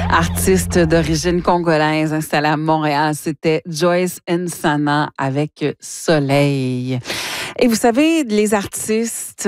Artiste d'origine congolaise installée à Montréal, c'était Joyce Nsana avec Soleil. Et vous savez, les artistes,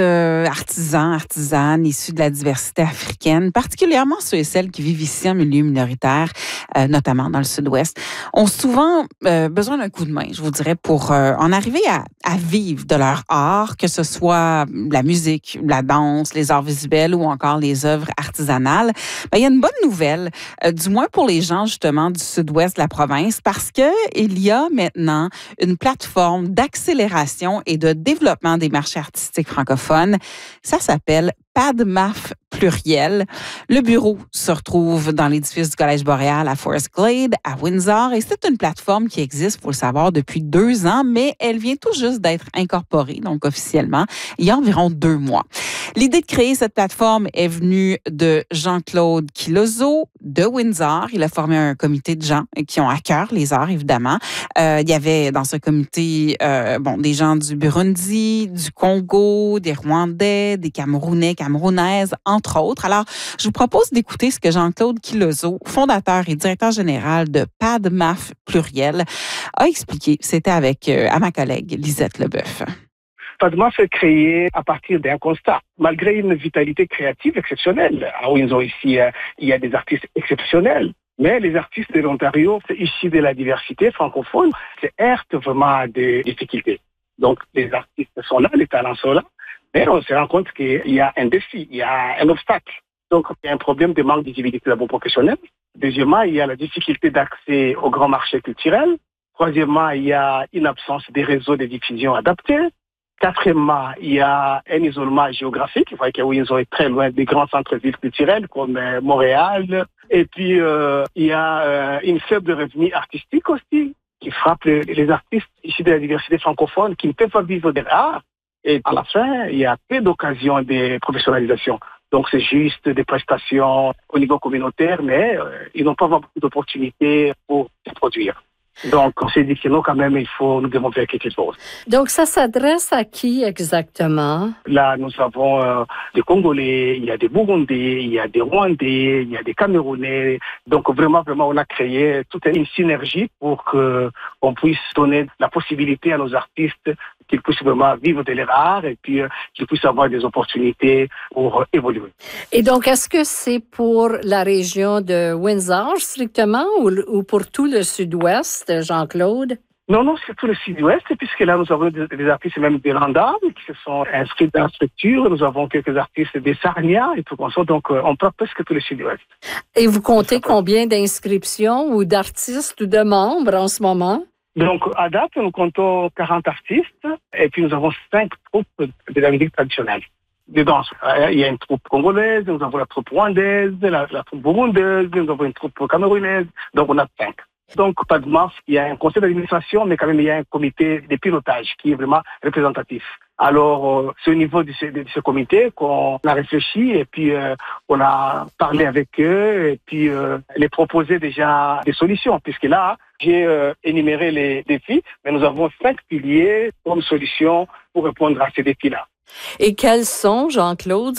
artisanes issus de la diversité africaine, particulièrement ceux et celles qui vivent ici en milieu minoritaire, notamment dans le sud-ouest, ont souvent besoin d'un coup de main, je vous dirais, pour en arriver à vivre de leur art, que ce soit la musique, la danse, les arts visuels ou encore les œuvres artisanales. Il y a une bonne nouvelle, du moins pour les gens justement du sud-ouest de la province, parce que il y a maintenant une plateforme d'accélération et de développement des marchés artistiques francophones. Ça s'appelle PADMAF pluriel. Le bureau se retrouve dans l'édifice du Collège Boréal à Forest Glade, à Windsor, et c'est une plateforme qui existe, faut le savoir, depuis 2 ans, mais elle vient tout juste d'être incorporée, donc officiellement, il y a environ 2 mois. L'idée de créer cette plateforme est venue de Jean-Claude Kilozo de Windsor. Il a formé un comité de gens qui ont à cœur les arts, évidemment. Il y avait dans ce comité des gens du Burundi, du Congo, des Rwandais, des Camerounais, Camerounaises, entre autres. Alors, je vous propose d'écouter ce que Jean-Claude Kilozo, fondateur et directeur général de PADMAF pluriel, a expliqué. C'était avec ma collègue Lisette Leboeuf. PADMAF est créé à partir d'un constat. Malgré une vitalité créative exceptionnelle, à Windsor ici, il y a des artistes exceptionnels, mais les artistes de l'Ontario, issus de la diversité francophone, se heurtent vraiment à des difficultés. Donc, les artistes sont là, les talents sont là, mais on se rend compte qu'il y a un défi, il y a un obstacle. Donc, il y a un problème de manque de visibilité d'abord professionnelle. Deuxièmement, il y a la difficulté d'accès aux grands marchés culturels. Troisièmement, il y a une absence des réseaux de diffusion adaptés. Quatrièmement, il y a un isolement géographique. Vous voyez que Windsor est très loin des grands centres-villes culturels comme Montréal. Et puis, il y a une faible revenu artistique aussi qui frappe les artistes issus de la diversité francophone qui ne peuvent pas vivre de l'art. Et à la fin, il y a peu d'occasions de professionnalisation. Donc, c'est juste des prestations au niveau communautaire, mais ils n'ont pas beaucoup d'opportunités pour se produire. Donc, on s'est dit que nous, quand même, nous devons faire quelque chose. Donc, ça s'adresse à qui exactement? Là, nous avons des Congolais, il y a des Burundais, il y a des Rwandais, il y a des Camerounais. Donc, vraiment, on a créé toute une synergie pour qu'on puisse donner la possibilité à nos artistes qu'ils puissent vraiment vivre de leur art et puis qu'ils puissent avoir des opportunités pour évoluer. Et donc, est-ce que c'est pour la région de Windsor strictement ou pour tout le sud-ouest, Jean-Claude? Non, c'est tout le sud-ouest, puisque là, nous avons des artistes même de Landam qui se sont inscrits dans la structure. Nous avons quelques artistes des Sarnia et tout comme ça. Donc, on parle presque tout le sud-ouest. Et vous comptez combien d'inscriptions ou d'artistes ou de membres en ce moment? Donc, à date, nous comptons 40 artistes et puis nous avons 5 troupes de la musique traditionnelle. De danse. Il y a une troupe congolaise, nous avons la troupe rwandaise, la troupe burundaise, nous avons une troupe camerounaise. Donc, on a 5. Donc, PADMAF, il y a un conseil d'administration, mais quand même, il y a un comité de pilotage qui est vraiment représentatif. Alors, c'est au niveau de ce comité qu'on a réfléchi et puis on a parlé avec eux et puis les proposé déjà des solutions, puisque là, j'ai énuméré les défis, mais nous avons 5 piliers comme solution pour répondre à ces défis-là. Et quels sont, Jean-Claude,